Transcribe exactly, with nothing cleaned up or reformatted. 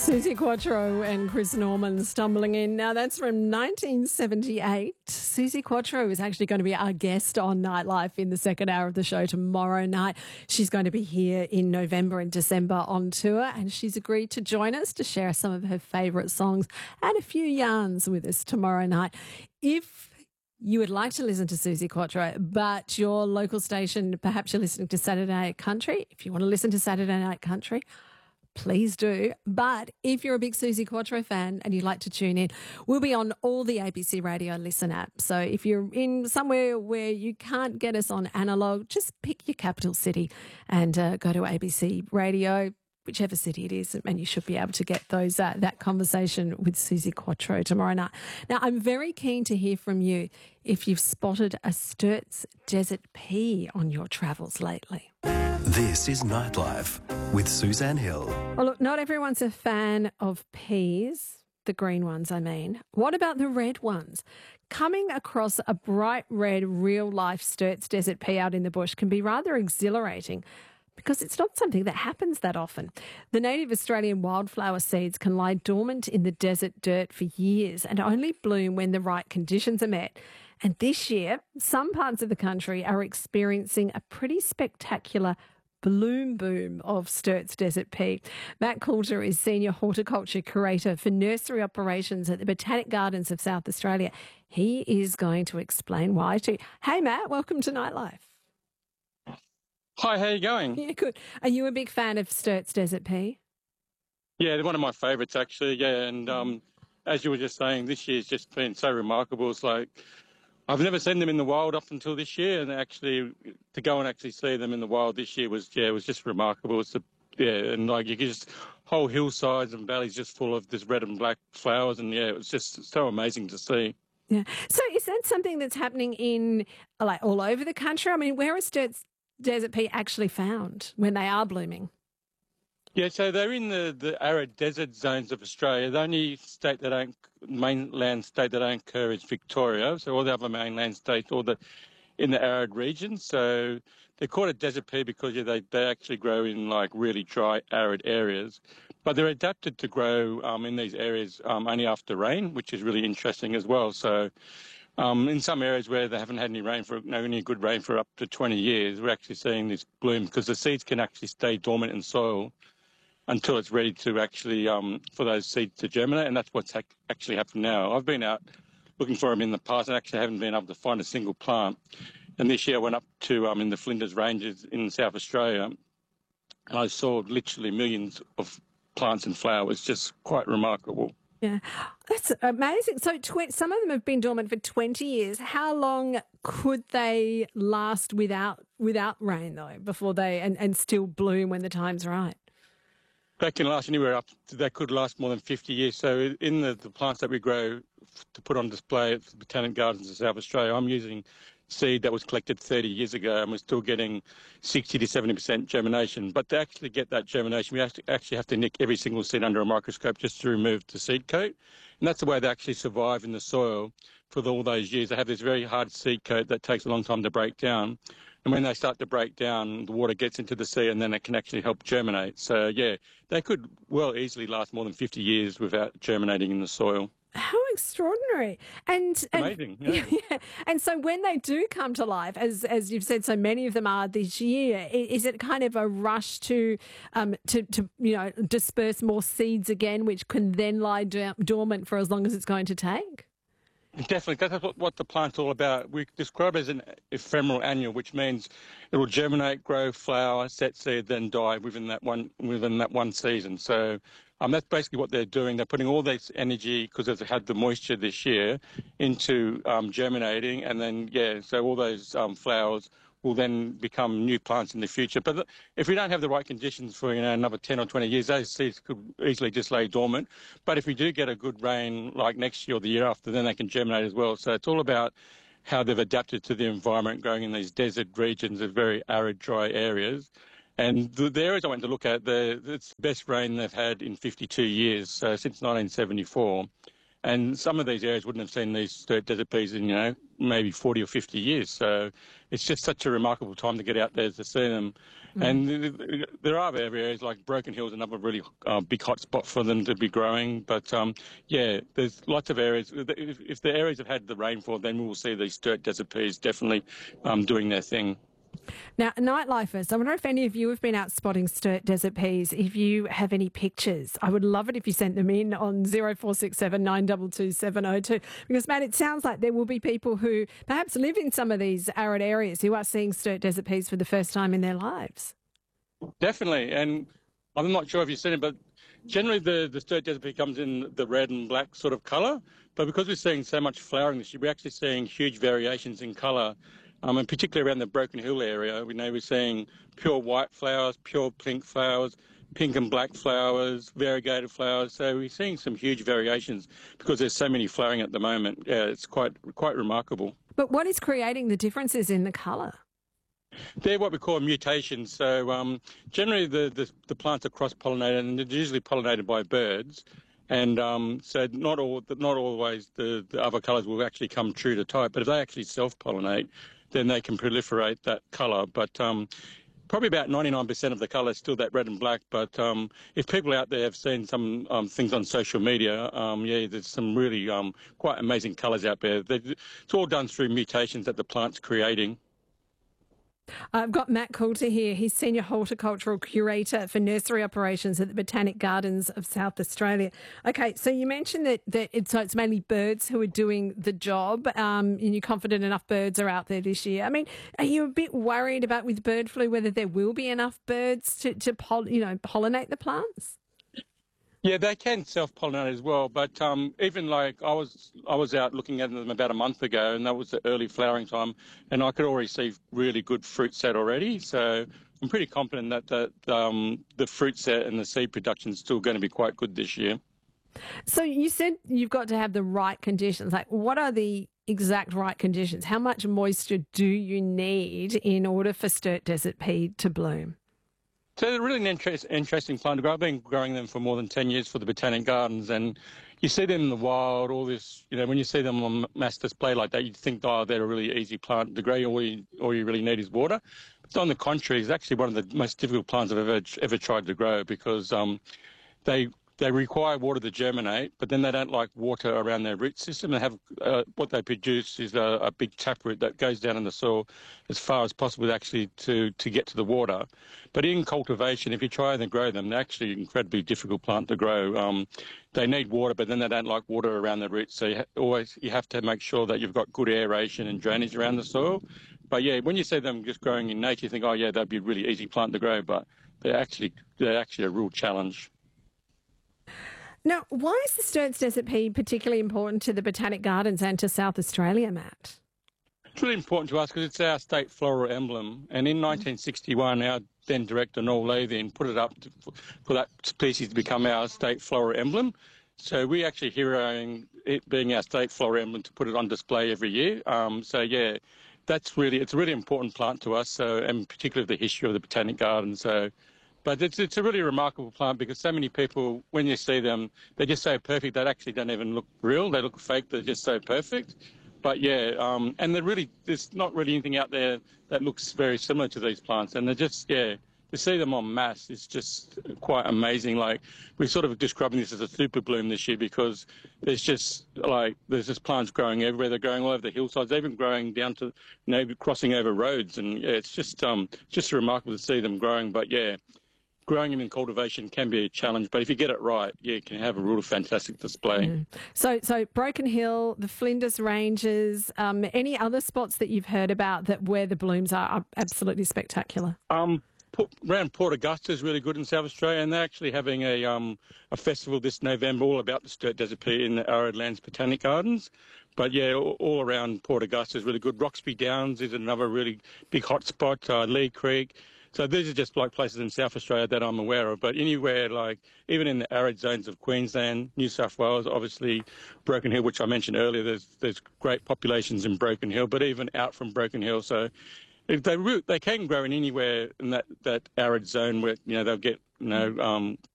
Suzi Quatro and Chris Norman stumbling in. Now, that's from nineteen seventy-eight. Suzi Quatro is actually going to be our guest on Nightlife in the second hour of the show tomorrow night. She's going to be here in November and December on tour, and she's agreed to join us to share some of her favourite songs and a few yarns with us tomorrow night. If you would like to listen to Suzi Quatro, but your local station, perhaps you're listening to Saturday Night Country. If you want to listen to Saturday Night Country, please do. But if you're a big Suzi Quatro fan and you'd like to tune in, we'll be on all the A B C Radio Listen apps. So if you're in somewhere where you can't get us on analogue, just pick your capital city and uh, go to A B C Radio, whichever city it is, and you should be able to get those uh, that conversation with Suzi Quatro tomorrow night. Now, I'm very keen to hear from you if you've spotted a Sturt's Desert Pea on your travels lately. This is Nightlife with Suzanne Hill. Well, look, not everyone's a fan of peas, the green ones, I mean. What about the red ones? Coming across a bright red, real-life Sturt's Desert Pea out in the bush can be rather exhilarating, because it's not something that happens that often. The native Australian wildflower seeds can lie dormant in the desert dirt for years and only bloom when the right conditions are met. And this year, some parts of the country are experiencing a pretty spectacular bloom boom of Sturt's Desert Pea. Matt Coulter is Senior Horticulture Curator for Nursery Operations at the Botanic Gardens of South Australia. He is going to explain why too. Hey, Matt, welcome to Nightlife. Hi, how are you going? Yeah, good. Are you a big fan of Sturt's Desert Pea? Yeah, they're one of my favourites, actually, yeah. And um, as you were just saying, this year's just been so remarkable. It's like I've never seen them in the wild up until this year, and actually to go and actually see them in the wild this year was, yeah, it was just remarkable. It's a, yeah, and like you could just whole hillsides and valleys just full of this red and black flowers, and yeah, it was just so amazing to see. Yeah. So is that something that's happening in like all over the country? I mean, where is Sturt's Desert Pea actually found when they are blooming? Yeah, so they're in the, the arid desert zones of Australia. The only state that don't, mainland state that don't occur is Victoria. So all the other mainland states, all the in the arid regions. So they're called a desert pea because yeah, they, they actually grow in like really dry, arid areas. But they're adapted to grow um, in these areas um, only after rain, which is really interesting as well. So Um, in some areas where they haven't had any rain for no any good rain for up to twenty years, we're actually seeing this bloom because the seeds can actually stay dormant in soil until it's ready to actually um, for those seeds to germinate, and that's what's ha- actually happened now. I've been out looking for them in the past and actually haven't been able to find a single plant. And this year I went up to um, in the Flinders Ranges in South Australia, and I saw literally millions of plants and flowers. Just quite remarkable. Yeah, that's amazing. So tw- some of them have been dormant for twenty years. How long could they last without without rain, though, before they and, and still bloom when the time's right? They can last anywhere up to, they could last more than fifty years. So in the, the plants that we grow to put on display at the Botanic Gardens of South Australia, I'm using seed that was collected thirty years ago, and we're still getting sixty to seventy percent germination. But to actually get that germination, we have to actually have to nick every single seed under a microscope just to remove the seed coat. And that's the way they actually survive in the soil for all those years. They have this very hard seed coat that takes a long time to break down. And when they start to break down, the water gets into the seed and then it can actually help germinate. So, yeah, they could well easily last more than fifty years without germinating in the soil. How extraordinary. And, and amazing. Yeah. yeah. And so when they do come to life, as as you've said, so many of them are this year, is it kind of a rush to, um, to, to you know, disperse more seeds again, which can then lie do- dormant for as long as it's going to take? Definitely. That's what, what the plant's all about. We describe it as an ephemeral annual, which means it will germinate, grow, flower, set seed, then die within that one within that one season. So um, that's basically what they're doing. They're putting all this energy, because they've had the moisture this year, into um, germinating, and then, yeah, so all those um, flowers will then become new plants in the future. But if we don't have the right conditions for, you know, another ten or twenty years, those seeds could easily just lay dormant. But if we do get a good rain like next year or the year after, then they can germinate as well. So it's all about how they've adapted to the environment, growing in these desert regions of very arid, dry areas. And the, the areas I went to look at, the, it's the best rain they've had in fifty-two years, so since nineteen seventy-four. And some of these areas wouldn't have seen these sturt desert peas in, you know, maybe forty or fifty years. So it's just such a remarkable time to get out there to see them. Mm. And there are other areas like Broken Hill is another really uh, big hot spot for them to be growing. But um, yeah, there's lots of areas. If, if the areas have had the rainfall, then we will see these sturt desert peas definitely um, doing their thing. Now, Nightlifers, I wonder if any of you have been out spotting sturt desert peas, if you have any pictures. I would love it if you sent them in on zero four six seven nine two two seven zero two, because, Matt, it sounds like there will be people who perhaps live in some of these arid areas who are seeing sturt desert peas for the first time in their lives. Definitely, and I'm not sure if you've seen it, but generally the, the sturt desert pea comes in the red and black sort of colour, but because we're seeing so much flowering this year, we're actually seeing huge variations in colour. Um, and particularly around the Broken Hill area, we know we're seeing pure white flowers, pure pink flowers, pink and black flowers, variegated flowers. So we're seeing some huge variations because there's so many flowering at the moment. Yeah, it's quite quite remarkable. But what is creating the differences in the colour? They're what we call mutations. So um, generally the, the, the plants are cross-pollinated, and they're usually pollinated by birds. And um, so not all not always the, the other colours will actually come true to type, but if they actually self-pollinate, then they can proliferate that colour. But um, probably about ninety-nine percent of the colour is still that red and black. But um, if people out there have seen some um, things on social media, um, yeah, there's some really um, quite amazing colours out there. It's all done through mutations that the plant's creating. I've got Matt Coulter here. He's Senior Horticultural Curator for Nursery Operations at the Botanic Gardens of South Australia. Okay, so you mentioned that, that it's, so it's mainly birds who are doing the job, um, and you're confident enough birds are out there this year. I mean, are you a bit worried about with bird flu whether there will be enough birds to, to poll, you know, pollinate the plants? Yeah, they can self-pollinate as well, but um, even like I was I was out looking at them about a month ago, and that was the early flowering time, and I could already see really good fruit set already. So I'm pretty confident that, that um, the fruit set and the seed production is still going to be quite good this year. So you said you've got to have the right conditions. Like, what are the exact right conditions? How much moisture do you need in order for sturt desert pea to bloom? So they're really an interest, interesting plant to grow. I've been growing them for more than ten years for the Botanic Gardens, and you see them in the wild, all this, you know, when you see them on mass display like that, you think, oh, they're a really easy plant to grow. All you, all you really need is water. But on the contrary, it's actually one of the most difficult plants I've ever ever tried to grow because um, they they require water to germinate, but then they don't like water around their root system. They have uh, what they produce is a, a big taproot that goes down in the soil as far as possible actually to, to get to the water. But in cultivation, if you try and grow them, they're actually an incredibly difficult plant to grow. Um, they need water, but then they don't like water around their roots. So you ha- always you have to make sure that you've got good aeration and drainage around the soil. But yeah, when you see them just growing in nature, you think, oh yeah, that'd be a really easy plant to grow. But they're actually they're actually a real challenge. Now, why is the Sturt's Desert Pea particularly important to the Botanic Gardens and to South Australia, Matt? It's really important to us because it's our state floral emblem. And in nineteen sixty-one, our then director, Noel Leathen, put it up to, for that species to become our state floral emblem. So we actually heroing it being our state floral emblem to put it on display every year. Um, so, yeah, that's really, it's a really important plant to us, so, and particularly the history of the Botanic Garden. So, but it's it's a really remarkable plant because so many people, when you see them, they're just so perfect. They actually don't even look real. They look fake. They're just so perfect. But yeah, um, and they're really, there's not really anything out there that looks very similar to these plants. And they're just, yeah, to see them en masse is just quite amazing. Like, we're sort of describing this as a super bloom this year because there's just like, there's just plants growing everywhere. They're growing all over the hillsides, they're even growing down to, you know, crossing over roads. And yeah, it's just, um, just remarkable to see them growing. But yeah, growing them in cultivation can be a challenge, but if you get it right, yeah, you can have a really fantastic display. Mm. So, so Broken Hill, the Flinders Ranges, um, any other spots that you've heard about that where the blooms are, are absolutely spectacular? Um, around Port Augusta is really good in South Australia, and they're actually having a um a festival this November all about the Sturt Desert Pea in the Arid Lands Botanic Gardens. But yeah, all, all around Port Augusta is really good. Roxby Downs is another really big hot spot. Uh, Lee Creek. So these are just like places in South Australia that I'm aware of. But anywhere, like even in the arid zones of Queensland, New South Wales, obviously Broken Hill, which I mentioned earlier, there's there's great populations in Broken Hill. But even out from Broken Hill, so if they they can grow in anywhere in that, that arid zone where you know they'll get you know um,